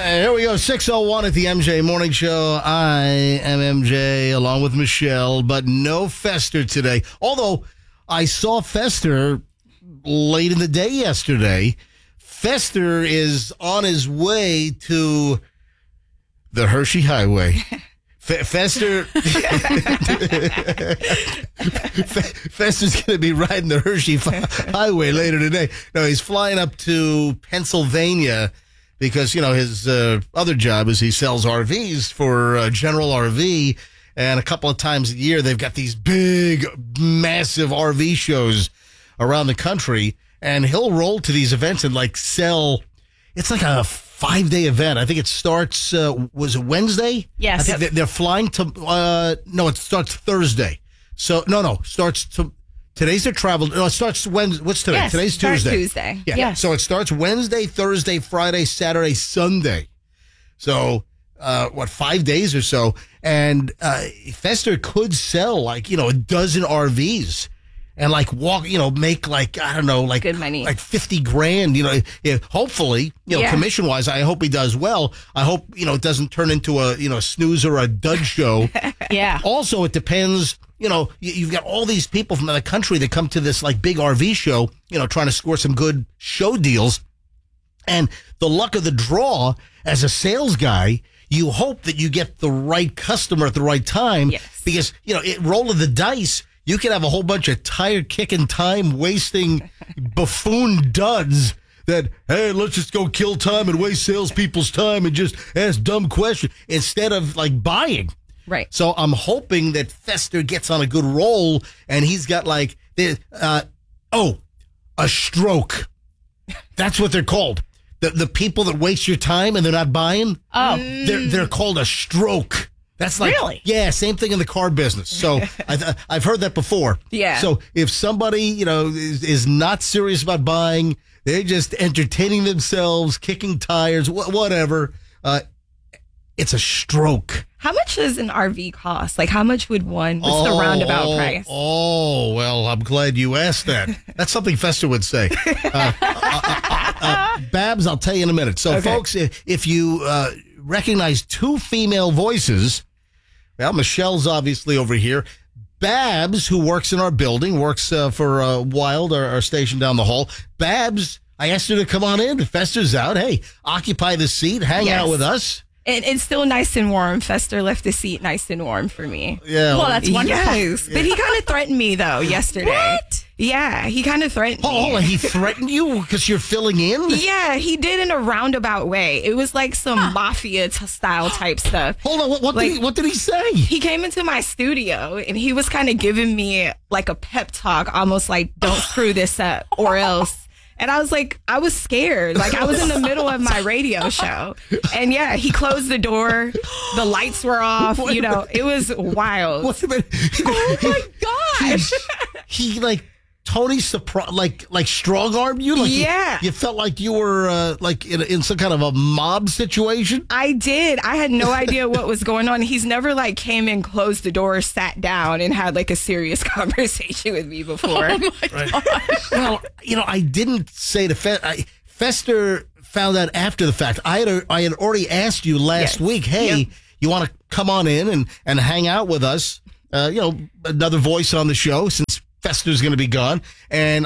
Here we go, 6:01 at the MJ Morning Show. I am MJ along with Michelle, but no Fester today. Although I saw Fester late in the day yesterday. Fester is on his way to the Hershey Highway. Fester's going to be riding the Hershey Highway later today. No, he's flying up to Pennsylvania because, you know, his other job is he sells RVs for General RV. And a couple of times a year, they've got these big, massive RV shows around the country. And he'll roll to these events and, like, sell. It's like a 5-day event. I think it starts, was it Wednesday? Yes. I think they're flying to, no, it starts Thursday. So, today's their travel. No, it starts Wednesday. What's today? Yes, Today's Tuesday. Tuesday. Yeah. Yes. So it starts Wednesday, Thursday, Friday, Saturday, Sunday. So, 5 days or so. And Fester could sell, like, a dozen RVs. And make good money, like 50 grand, hopefully, commission wise, I hope he does well. I hope, it doesn't turn into a, snooze or a dud show. Yeah. Also, it depends, you've got all these people from the country that come to this like big RV show, trying to score some good show deals. And the luck of the draw as a sales guy, you hope that you get the right customer at the right time. Yes. Because, roll of the dice. You can have a whole bunch of tire-kicking, time-wasting buffoon duds that, hey, let's just go kill time and waste salespeople's time and just ask dumb questions instead of, like, buying. Right. So I'm hoping that Fester gets on a good roll and he's got, like, a stroke. That's what they're called. The people that waste your time and they're not buying, they're called a stroke. That's like, really? Yeah, same thing in the car business. So I've heard that before. Yeah. So if somebody, is not serious about buying, they're just entertaining themselves, kicking tires, whatever, it's a stroke. How much does an RV cost? Like, how much would one? What's the roundabout price? Oh, well, I'm glad you asked that. That's something Fester would say. Babs, I'll tell you in a minute. So, folks, if you recognize two female voices, well, Michelle's obviously over here. Babs, who works in our building, works for Wild, our station down the hall. Babs, I asked her to come on in. Fester's out. Hey, occupy the seat. Hang out with us. And it's still nice and warm. Fester left the seat nice and warm for me. Yeah. Well, that's wonderful. Yes. But he kind of threatened me, though, yesterday. What? Yeah, he kind of threatened me. Hold on, he threatened you because you're filling in? Yeah, he did in a roundabout way. It was like some mafia-style type stuff. Hold on, what did he say? He came into my studio, and he was kind of giving me like a pep talk, almost like, don't screw this up or else. And I was like, I was scared. Like, I was in the middle of my radio show. And yeah, he closed the door. The lights were off. It was wild. Wait a minute. Oh, my gosh. He like, Tony like strong-armed you? Like yeah. You felt like you were like in some kind of a mob situation? I did. I had no idea what was going on. He's never like came in, closed the door, sat down, and had like a serious conversation with me before. Oh my gosh. Well, I didn't say to Fester found out after the fact. I had already asked you last week, hey, you want to come on in and hang out with us? Another voice on the show since Fester's going to be gone. And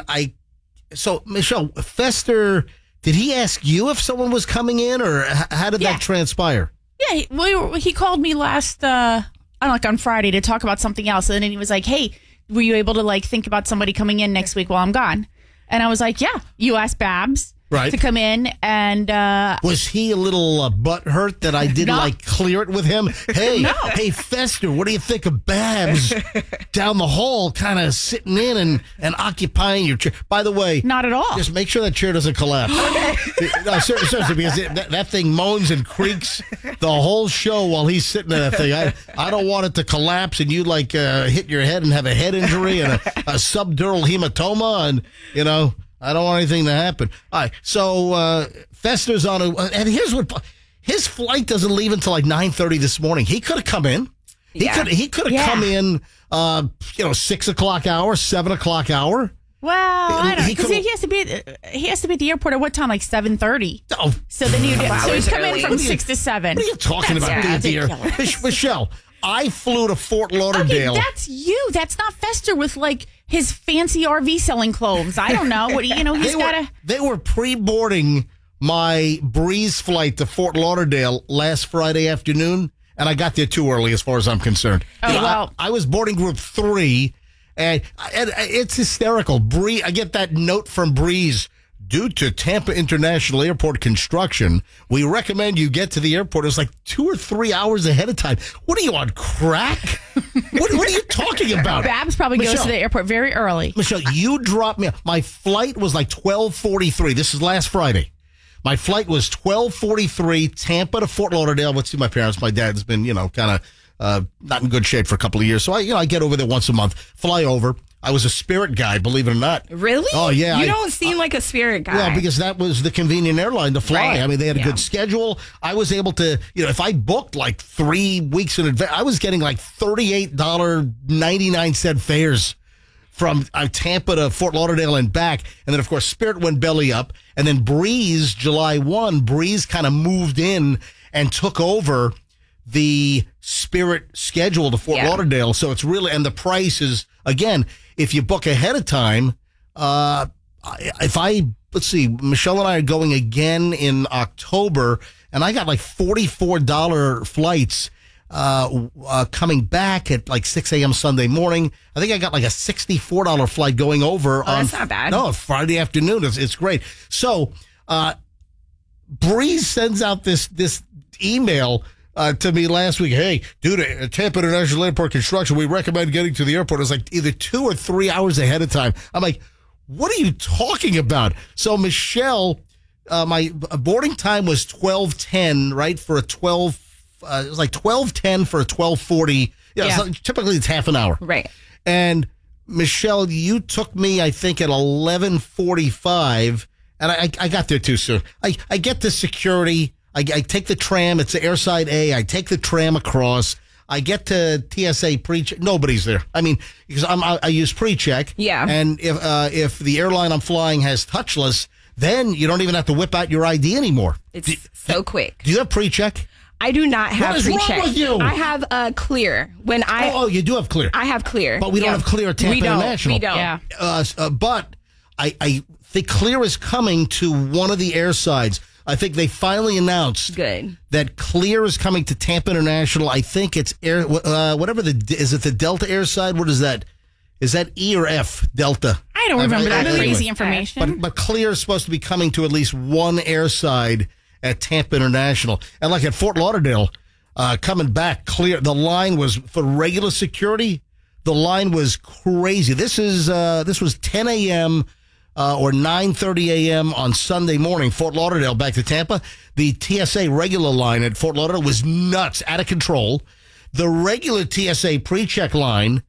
so Michelle, Fester, did he ask you if someone was coming in or how did that transpire? Yeah, he called me last, on Friday to talk about something else. And then he was like, hey, were you able to think about somebody coming in next week while I'm gone? And I was like, yeah, you asked Babs to come in. And was he a little butthurt that I didn't clear it with him? Hey, hey, Fester, what do you think of Babs down the hall kind of sitting in and occupying your chair? By the way, not at all. Just make sure that chair doesn't collapse. No, seriously, because that thing moans and creaks the whole show while he's sitting in that thing. I don't want it to collapse and you hit your head and have a head injury and a subdural hematoma and, I don't want anything to happen. All right, so Fester's on and here's what his flight doesn't leave until 9:30 this morning. He could have come in. He could have come in 6 o'clock hour, 7 o'clock hour. Well, I don't He because could've- he has to be at the airport at what time? Like 7:30. Oh, So then you so he's hours coming early. from 6 to 7. what are you talking about, dear? Michelle, I flew to Fort Okay, Lauderdale. that's you. That's not Fester with like his fancy RV selling clothes. I don't know what he's got to. They were pre-boarding my Breeze flight to Fort Lauderdale last Friday afternoon, and I got there too early as far as I'm concerned. Oh, well. I was boarding group 3, and it's hysterical. I get that note from Breeze. Due to Tampa International Airport construction, we recommend you get to the airport. It's like 2 or 3 hours ahead of time. What are you on crack? what are you talking about? Babs probably goes Michelle. to the airport very early. Michelle, you dropped me. My flight was like 12:43. This is last Friday. My flight was 12:43, Tampa to Fort Lauderdale. Let's see, my parents. My dad's been, kind of not in good shape for a couple of years. So I get over there once a month, fly over. I was a Spirit guy, believe it or not. Really? Oh, yeah. You don't seem like a Spirit guy. Well, because that was the convenient airline to fly. Right. I mean, they had a Yeah. good schedule. I was able to, if I booked like 3 weeks in advance, I was getting like $38.99 fares from Tampa to Fort Lauderdale and back. And then, of course, Spirit went belly up. And then Breeze, July 1, Breeze kind of moved in and took over the Spirit schedule to Fort Yeah. Lauderdale. So it's really, and the price is, again, if you book ahead of time, let's see, Michelle and I are going again in October, and I got like $44 flights coming back at like 6 a.m. Sunday morning. I think I got like a $64 flight going over on. that's not bad. No, Friday afternoon. It's great. So, Breeze sends out this email to me last week. Hey, due to Tampa International Airport construction, we recommend getting to the airport. It's like either 2 or 3 hours ahead of time. I'm like, what are you talking about? So Michelle, my boarding time was 12:10, right? For a 12, it was like 12:10 for a 12:40. Yeah. So typically it's half an hour. Right. And Michelle, you took me, I think, at 11:45, and I got there too soon. I get to security. I take the tram. It's the Airside A. I take the tram across. I get to TSA pre-check. Nobody's there. I mean, because I use pre-check. Yeah. And if the airline I'm flying has touchless, then you don't even have to whip out your ID anymore. It's so quick. Do you have pre-check? I do not have What is wrong pre-check. with you? I have Clear. When Oh, you do have Clear. I have Clear. But we don't have Clear at Tampa we don't. International. We don't. Yeah. But I think Clear is coming to one of the air sides. I think they finally announced Good. that Clear is coming to Tampa International. I think it's air, whatever is it the Delta air side? What is that? Is that E or F Delta? I don't remember that anyway. crazy information. But Clear is supposed to be coming to at least one air side at Tampa International. And like at Fort Lauderdale, coming back, Clear, the line was for regular security. The line was crazy. This was 10 a.m. Or 9:30 a.m. on Sunday morning, Fort Lauderdale back to Tampa. The TSA regular line at Fort Lauderdale was nuts, out of control. The regular TSA pre-check line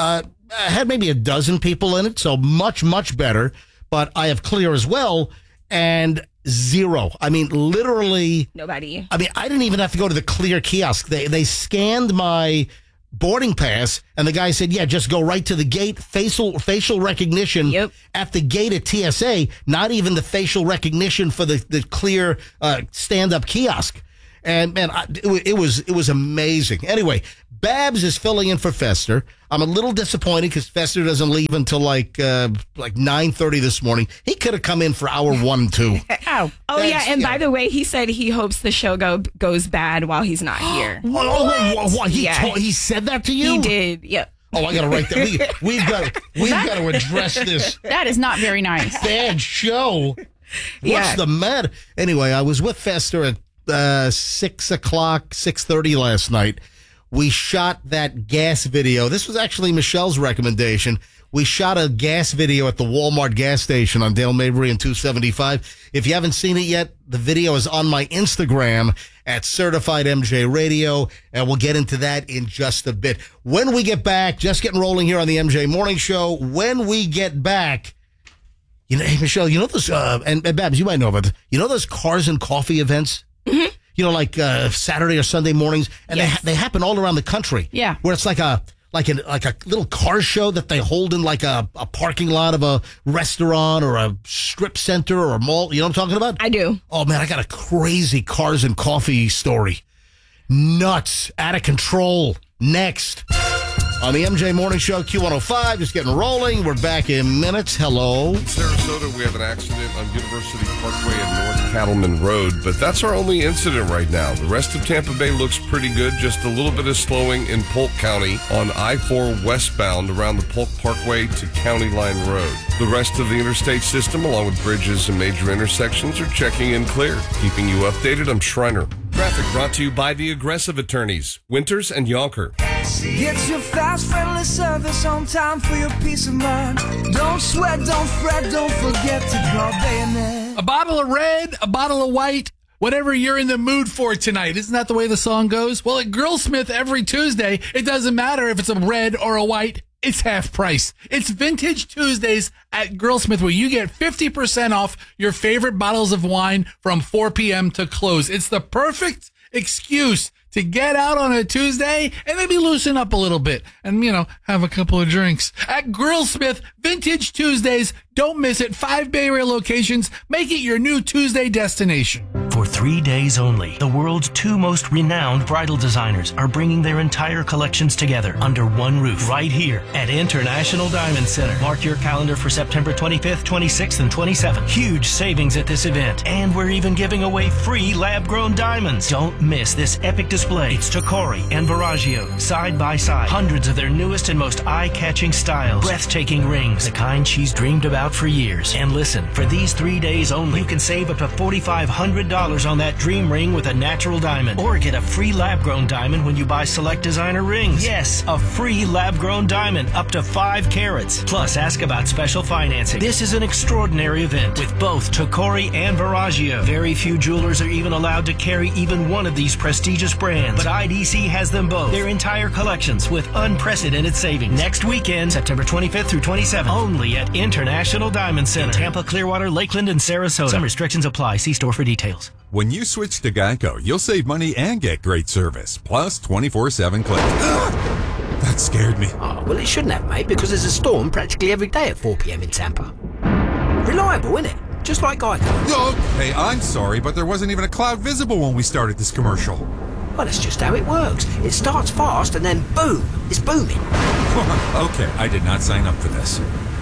had maybe a dozen people in it, so much, much better. But I have Clear as well, and zero. I mean, literally. Nobody. I mean, I didn't even have to go to the Clear kiosk. They scanned my boarding pass, and the guy said, yeah, just go right to the gate. Facial recognition Yep. at the gate at TSA, not even the facial recognition for the Clear stand-up kiosk. And man, it was amazing. Anyway, Babs is filling in for Fester. I'm a little disappointed because Fester doesn't leave until like 9:30 this morning. He could have come in for hour 1 too. Oh. Oh, yeah. That's- And yeah. by the way, he said he hopes the show goes bad while he's not here. What? Yeah. He said that to you? He did. Yep. Oh, I got to write that. We've got to address this That is not very nice. bad show. What's Yeah. the matter? Anyway, I was with Fester at 6:30 last night. We shot that gas video. This was actually Michelle's recommendation. We shot a gas video at the Walmart gas station on Dale Mabry and 275. If you haven't seen it yet, the video is on my Instagram at Certified MJ Radio, and we'll get into that in just a bit. When we get back, just getting rolling here on the MJ Morning Show. When we get back, hey, Michelle, you know those, and Babs, you might know about this. You know those cars and coffee events? Mm-hmm. Like Saturday or Sunday mornings, and Yes. they happen all around the country. Yeah. Where it's like a like a little car show that they hold in like a parking lot of a restaurant or a strip center or a mall? You know what I'm talking about? I do. Oh, man, I got a crazy cars and coffee story. Nuts. Out of control. Next. On the MJ Morning Show, Q105, just getting rolling. We're back in minutes. Hello. In Sarasota, we have an accident on University Parkway and North Cattleman Road, but that's our only incident right now. The rest of Tampa Bay looks pretty good. Just a little bit of slowing in Polk County on I-4 westbound around the Polk Parkway to County Line Road. The rest of the interstate system, along with bridges and major intersections, are checking in clear. Keeping you updated, I'm Schreiner. Traffic brought to you by the Aggressive Attorneys, Winters and Yonker. Get your fast, friendly service on time for your peace of mind. Don't sweat, don't fret, don't forget to call Bayonet. A bottle of red, a bottle of white, whatever you're in the mood for tonight. Isn't that the way the song goes? Well, at Girlsmith every Tuesday, it doesn't matter if it's a red or a white. It's half price. It's Vintage Tuesdays at Girlsmith, where you get 50% off your favorite bottles of wine from 4 p.m. to close. It's the perfect excuse to get out on a Tuesday and maybe loosen up a little bit and, have a couple of drinks. At Girlsmith, Vintage Tuesdays. Don't miss it. 5 Bay Area locations. Make it your new Tuesday destination. For 3 days only, the world's 2 most renowned bridal designers are bringing their entire collections together under one roof right here at International Diamond Center. Mark your calendar for September 25th, 26th, and 27th. Huge savings at this event, and we're even giving away free lab-grown diamonds. Don't miss this epic display. It's Tacori and Verragio, side by side. Hundreds of their newest and most eye-catching styles. Breathtaking rings, the kind she's dreamed about for years. And listen, for these 3 days only, you can save up to $4,500 on that dream ring with a natural diamond. Or get a free lab-grown diamond when you buy select designer rings. Yes, a free lab-grown diamond up to 5 carats. Plus, ask about special financing. This is an extraordinary event with both Tacori and Verragio. Very few jewelers are even allowed to carry even one of these prestigious brands. But IDC has them both. Their entire collections with unprecedented savings. Next weekend, September 25th through 27th. Only at International Diamond Center. In Tampa, Clearwater, Lakeland, and Sarasota. Some restrictions apply. See store for details. When you switch to Geico, you'll save money and get great service. Plus 24/7 claims. That scared me. Oh, well, it shouldn't have, mate, because there's a storm practically every day at 4 p.m. in Tampa. Reliable, isn't it? Just like Geico. Okay, I'm sorry, but there wasn't even a cloud visible when we started this commercial. Well, that's just how it works. It starts fast and then boom, it's booming. Okay, I did not sign up for this.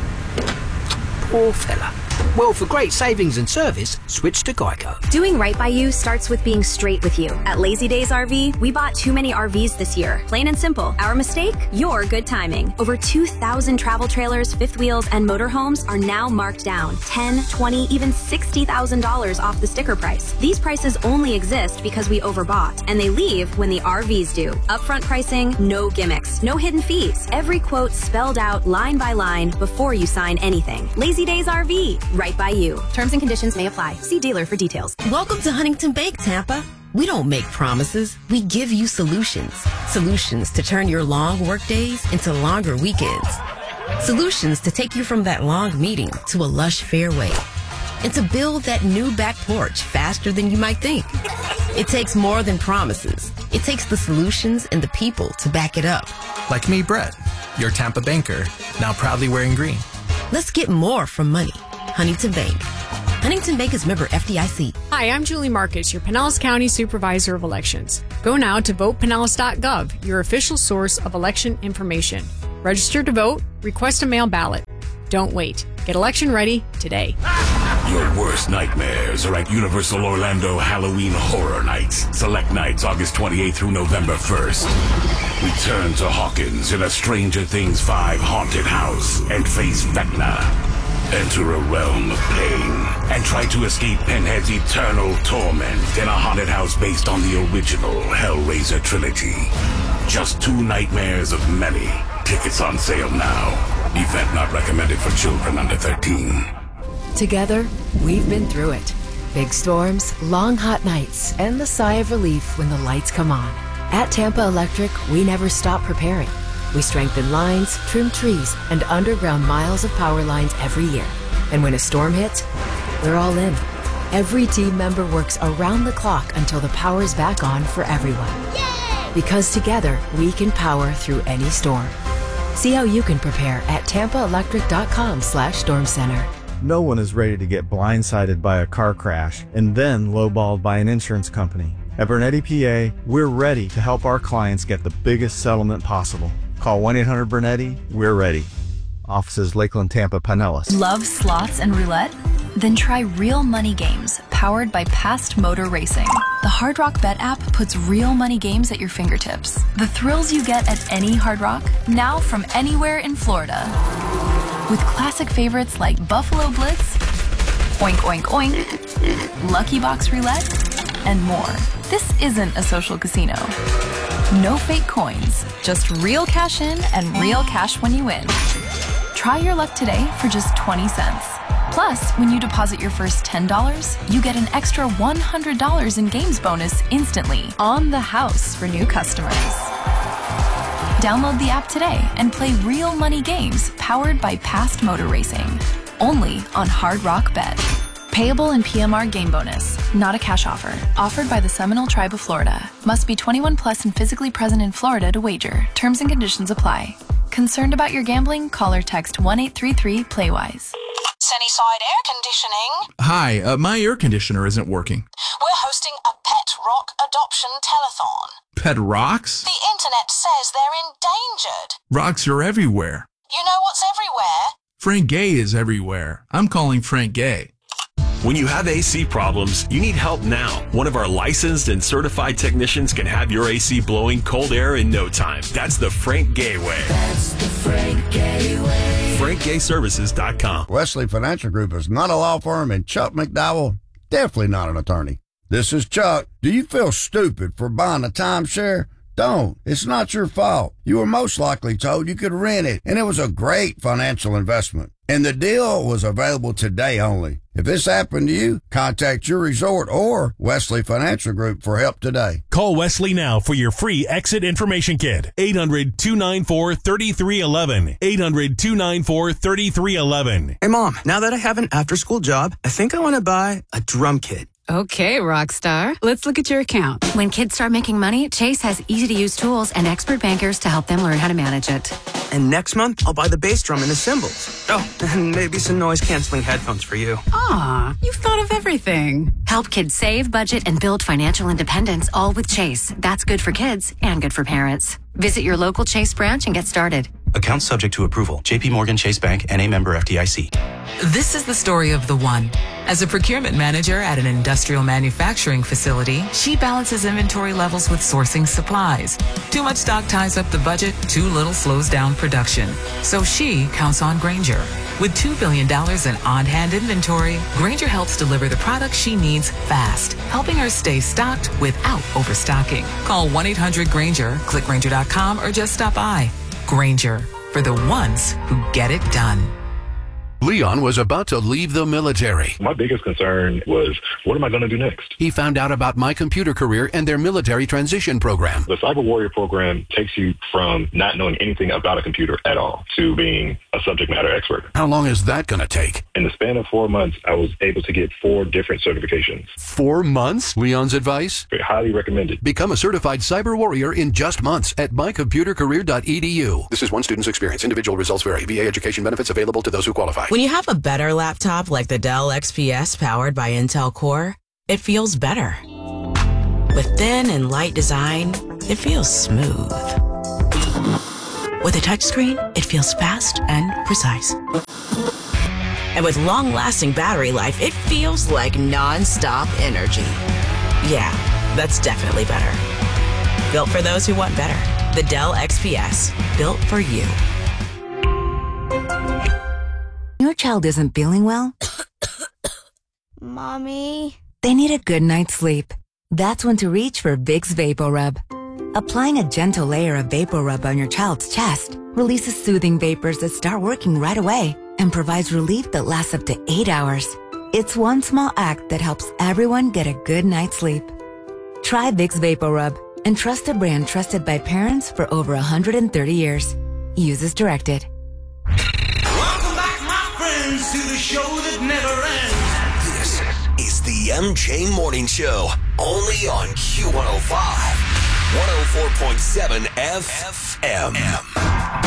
Poor fella. Well, for great savings and service, switch to Geico. Doing right by you starts with being straight with you. At Lazy Days RV, we bought too many RVs this year. Plain and simple. Our mistake? Your good timing. Over 2,000 travel trailers, fifth wheels, and motorhomes are now marked down. $10, $20, even $60,000 off the sticker price. These prices only exist because we overbought, and they leave when the RVs do. Upfront pricing, no gimmicks, no hidden fees. Every quote spelled out line by line before you sign anything. Lazy Days RV. Right by you. Terms and conditions may apply. See dealer for details. Welcome to Huntington Bank, Tampa. We don't make promises. We give you solutions. Solutions to turn your long work days into longer weekends. Solutions to take you from that long meeting to a lush fairway. And to build that new back porch faster than you might think. It takes more than promises. It takes the solutions and the people to back it up. Like me, Brett, your Tampa banker, now proudly wearing green. Let's get more from money. Huntington Bank. Huntington Bank is member FDIC. Hi, I'm Julie Marcus, your Pinellas County Supervisor of Elections. Go now to votepinellas.gov, your official source of election information. Register to vote, request a mail ballot. Don't wait. Get election ready today. Your worst nightmares are at Universal Orlando Halloween Horror Nights. Select nights August 28th through November 1st. Return to Hawkins in a Stranger Things 5 haunted house and face Vecna. Enter a realm of pain and try to escape Pinhead's eternal torment in a haunted house based on the original Hellraiser trilogy. Just 2 nightmares of many. Tickets on sale now. Event not recommended for children under 13. Together, we've been through it. Big storms, long hot nights, and the sigh of relief when the lights come on. At Tampa Electric, we never stop preparing. We strengthen lines, trim trees, and underground miles of power lines every year. And when a storm hits, we're all in. Every team member works around the clock until the power's back on for everyone. Yay! Because together, we can power through any storm. See how you can prepare at tampaelectric.com/storm center. No one is ready to get blindsided by a car crash and then lowballed by an insurance company. At Bernetti PA, we're ready to help our clients get the biggest settlement possible. Call 1-800-BERNETTI. We're ready. Offices Lakeland, Tampa, Pinellas. Love slots and roulette? Then try Real Money Games, powered by Past Motor Racing. The Hard Rock Bet app puts real money games at your fingertips. The thrills you get at any Hard Rock, now from anywhere in Florida. With classic favorites like Buffalo Blitz, Oink Oink Oink, Lucky Box Roulette, and more. This isn't a social casino. No fake coins, just real cash in and real cash when you win. Try your luck today for just 20 cents. Plus, when you deposit your first $10, you get an extra $100 in games bonus instantly on the house for new customers. Download the app today and play real money games powered by Past Motor Racing. Only on Hard Rock Bet. Payable in PMR game bonus, not a cash offer. Offered by the Seminole Tribe of Florida. Must be 21 plus and physically present in Florida to wager. Terms and conditions apply. Concerned about your gambling? Call or text 1-833-PLAYWISE. Sunnyside Air Conditioning. Hi, my air conditioner isn't working. We're hosting a pet rock adoption telethon. Pet rocks? The internet says they're endangered. Rocks are everywhere. You know what's everywhere? Frank Gay is everywhere. I'm calling Frank Gay. When you have AC problems, you need help now. One of our licensed and certified technicians can have your AC blowing cold air in no time. That's the Frank Gay way. That's the Frank Gay way. FrankGayServices.com. Wesley Financial Group is not a law firm, and Chuck McDowell, definitely not an attorney. This is Chuck. Do you feel stupid for buying a timeshare? Don't. It's not your fault. You were most likely told you could rent it, and it was a great financial investment. And the deal was available today only. If this happened to you, contact your resort or Wesley Financial Group for help today. Call Wesley now for your free exit information kit. 800-294-3311. 800-294-3311. Hey, Mom, now that I have an after-school job, I think I want to buy a drum kit. Okay, Rockstar. Let's look at your account. When kids start making money, Chase has easy-to-use tools and expert bankers to help them learn how to manage it. And next month, I'll buy the bass drum and the cymbals. Oh, and maybe some noise-canceling headphones for you. Aw, you've thought of everything. Help kids save, budget, and build financial independence, all with Chase. That's good for kids and good for parents. Visit your local Chase branch and get started. Account subject to approval. J.P. Morgan Chase Bank, N.A. member FDIC. This is the story of the one. As a procurement manager at an industrial manufacturing facility, she balances inventory levels with sourcing supplies. Too much stock ties up the budget, too little slows down production. So she counts on Grainger. With $2 billion in on-hand inventory, Grainger helps deliver the products she needs fast, helping her stay stocked without overstocking. Call 1-800-GRAINGER, click Grainger.com, or just stop by. Grainger, for the ones who get it done. Leon was about to leave the military. My biggest concern was, what am I going to do next? He found out about My Computer Career and their military transition program. The Cyber Warrior program takes you from not knowing anything about a computer at all to being a subject matter expert. How long is that going to take? In the span of 4 months, I was able to get 4 different certifications. 4 months? Leon's advice? Highly recommended. Become a certified cyber warrior in just months at mycomputercareer.edu. This is one student's experience. Individual results vary. VA education benefits available to those who qualify. When you have a better laptop like the Dell XPS powered by Intel Core, it feels better. With thin and light design, it feels smooth. With a touchscreen, it feels fast and precise. And with long-lasting battery life, it feels like non-stop energy. Yeah, that's definitely better. Built for those who want better. The Dell XPS, built for you. Your child isn't feeling well? Mommy? They need a good night's sleep. That's when to reach for Vicks VapoRub. Applying a gentle layer of VapoRub on your child's chest releases soothing vapors that start working right away and provides relief that lasts up to 8 hours. It's one small act that helps everyone get a good night's sleep. Try Vicks VapoRub and trust a brand trusted by parents for over 130 years. Use as directed. To the show that never ends. This is the MJ Morning Show, only on Q105. 104.7 FM.